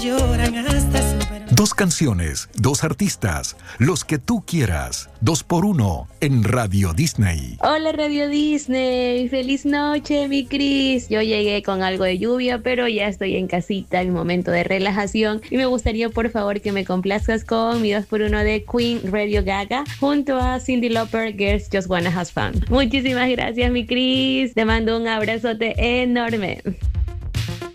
Lloran hasta super... Dos canciones, dos artistas, los que tú quieras. 2x1 en Radio Disney. Hola Radio Disney, feliz noche mi Cris. Yo llegué con algo de lluvia, pero ya estoy en casita, en momento de relajación. Y me gustaría por favor que me complazcas con mi 2x1 de Queen Radio Gaga junto a Cyndi Lauper, Girls Just Wanna Have Fun. Muchísimas gracias mi Cris, te mando un abrazote enorme.